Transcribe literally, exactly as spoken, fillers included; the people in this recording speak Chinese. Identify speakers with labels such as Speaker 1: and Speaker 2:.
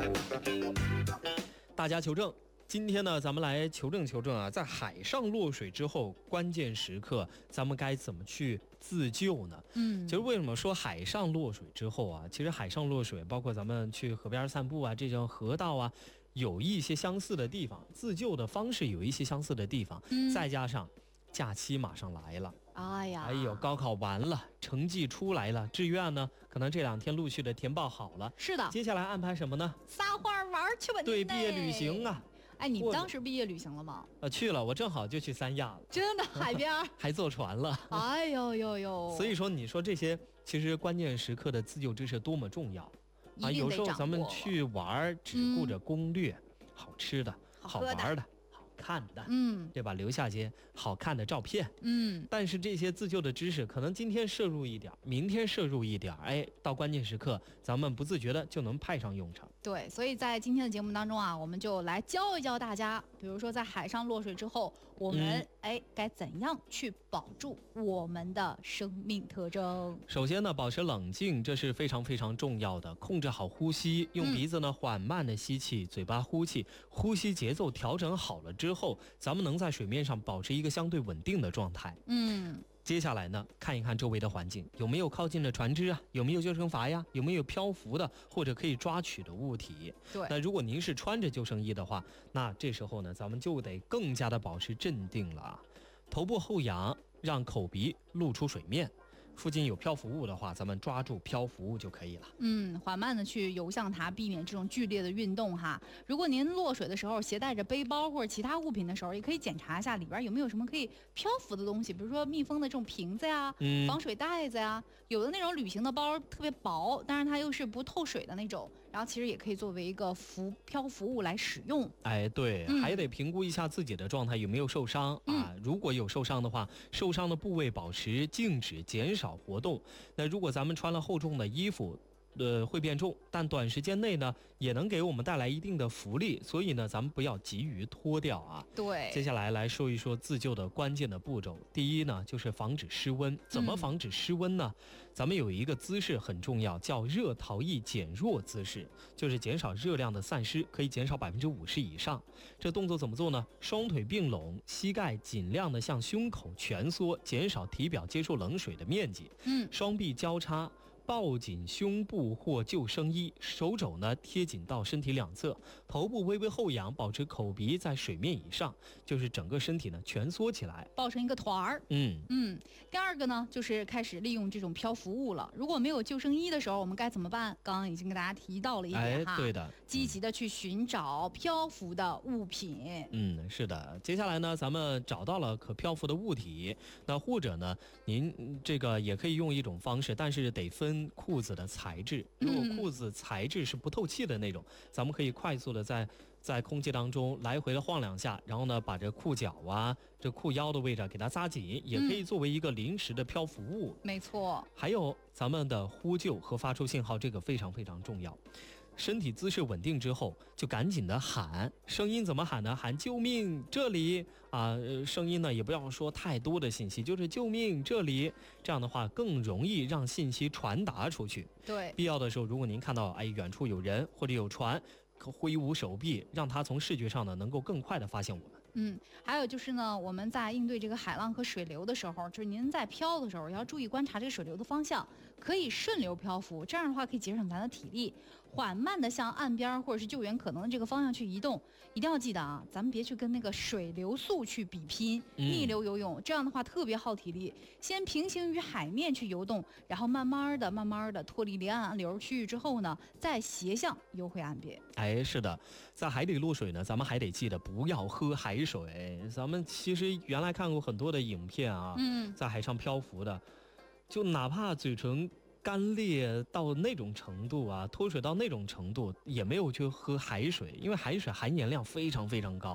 Speaker 1: 大家求证，今天呢，咱们来求证求证啊，在海上落水之后，关键时刻咱们该怎么去自救呢？
Speaker 2: 嗯，
Speaker 1: 其实为什么说海上落水之后啊，其实海上落水，包括咱们去河边散步啊，这种河道啊，有一些相似的地方，自救的方式有一些相似的地方，
Speaker 2: 嗯、
Speaker 1: 再加上假期马上来了。
Speaker 2: 哎呀，
Speaker 1: 哎呦，高考完了，成绩出来了，志愿呢，可能这两天陆续的填报好了。
Speaker 2: 是的，
Speaker 1: 接下来安排什么呢？
Speaker 2: 撒花玩去吧。
Speaker 1: 对，毕业旅行啊。
Speaker 2: 哎，你当时毕业旅行了吗？
Speaker 1: 呃，去了，我正好就去三亚了。
Speaker 2: 真的，海边
Speaker 1: 还坐船了。
Speaker 2: 哎呦呦呦！
Speaker 1: 所以说，你说这些其实关键时刻的自救知识多么重要啊！有时候咱们去玩，只顾着攻略，嗯、好吃的、好玩的。看的，
Speaker 2: 嗯，
Speaker 1: 对吧？留下些好看的照片，
Speaker 2: 嗯，
Speaker 1: 但是这些自救的知识，可能今天摄入一点，明天摄入一点，哎，到关键时刻，咱们不自觉的就能派上用场。
Speaker 2: 对，所以在今天的节目当中啊，我们就来教一教大家，比如说在海上落水之后，我们、嗯、哎该怎样去保住我们的生命特征。
Speaker 1: 首先呢，保持冷静，这是非常非常重要的，控制好呼吸，用鼻子呢、嗯、缓慢的吸气，嘴巴呼气，呼吸节奏调整好了之后。之后，咱们能在水面上保持一个相对稳定的状态。
Speaker 2: 嗯，
Speaker 1: 接下来呢，看一看周围的环境，有没有靠近的船只啊，有没有救生筏呀，有没有漂浮的或者可以抓取的物体。
Speaker 2: 对，
Speaker 1: 那如果您是穿着救生衣的话，那这时候呢，咱们就得更加的保持镇定了，头部后仰，让口鼻露出水面。附近有漂浮物的话，咱们抓住漂浮物就可以了。
Speaker 2: 嗯，缓慢的去游向它，避免这种剧烈的运动哈。如果您落水的时候携带着背包或者其他物品的时候，也可以检查一下里边有没有什么可以漂浮的东西，比如说密封的这种瓶子呀、嗯、防水袋子呀。有的那种旅行的包特别薄，但是它又是不透水的那种，然后其实也可以作为一个浮漂浮物来使用。
Speaker 1: 哎，对，嗯、还得评估一下自己的状态有没有受伤、嗯、啊。如果有受伤的话，受伤的部位保持静止，减少活动。那如果咱们穿了厚重的衣服，呃，会变重，但短时间内呢，也能给我们带来一定的浮力，所以呢，咱们不要急于脱掉啊。
Speaker 2: 对。
Speaker 1: 接下来来说一说自救的关键的步骤。第一呢，就是防止失温。怎么防止失温呢？嗯、咱们有一个姿势很重要，叫热逃逸减弱姿势，就是减少热量的散失，可以减少百分之五十以上。这动作怎么做呢？双腿并拢，膝盖尽量的向胸口蜷缩，减少体表接受冷水的面积。
Speaker 2: 嗯，
Speaker 1: 双臂交叉。抱紧胸部或救生衣，手肘呢贴紧到身体两侧，头部微微后仰，保持口鼻在水面以上，就是整个身体呢蜷缩起来，
Speaker 2: 抱成一个团儿。
Speaker 1: 嗯
Speaker 2: 嗯。第二个呢，就是开始利用这种漂浮物了。如果没有救生衣的时候，我们该怎么办？刚刚已经给大家提到了一点哈，
Speaker 1: 哎，对的，
Speaker 2: 积极的去寻找漂浮的物品。
Speaker 1: 嗯，是的。接下来呢，咱们找到了可漂浮的物体，那或者呢，您这个也可以用一种方式，但是得分。裤子的材质，如果裤子材质是不透气的那种，嗯、咱们可以快速的在在空气当中来回的晃两下，然后呢，把这裤脚啊、这裤腰的位置给它扎紧，也可以作为一个临时的漂浮物。
Speaker 2: 嗯、没错。
Speaker 1: 还有咱们的呼救和发出信号，这个非常非常重要。身体姿势稳定之后，就赶紧的喊，声音怎么喊呢？喊救命，这里啊、呃！声音呢也不要说太多的信息，就是救命，这里。这样的话更容易让信息传达出去。
Speaker 2: 对，
Speaker 1: 必要的时候，如果您看到哎远处有人或者有船，可挥舞手臂，让他从视觉上呢能够更快的发现我们。
Speaker 2: 嗯，还有就是呢，我们在应对这个海浪和水流的时候，就是您在漂的时候，要注意观察这个水流的方向，可以顺流漂浮，这样的话可以节省咱的体力，缓慢的向岸边或者是救援可能的这个方向去移动。一定要记得啊，咱们别去跟那个水流速去比拼，逆流游泳，嗯、这样的话特别耗体力。先平行于海面去游动，然后慢慢的、慢慢的脱离离岸岸流区域之后呢，再斜向游回岸边。
Speaker 1: 哎，是的，在海底落水呢，咱们还得记得不要喝海水。咱们其实原来看过很多的影片啊，
Speaker 2: 嗯，
Speaker 1: 在海上漂浮的，就哪怕嘴唇干裂到那种程度啊，脱水到那种程度，也没有去喝海水，因为海水含盐量非常非常高